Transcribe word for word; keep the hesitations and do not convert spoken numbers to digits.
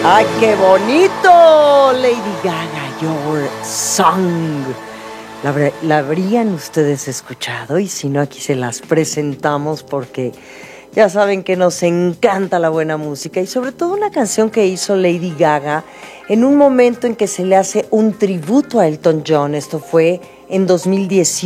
¡Ay, qué bonito! Lady Gaga, Your Song. ¿La, la habrían ustedes escuchado? Y si no, aquí se las presentamos porque ya saben que nos encanta la buena música y sobre todo una canción que hizo Lady Gaga en un momento en que se le hace un tributo a Elton John. Esto fue en dos mil dieciocho.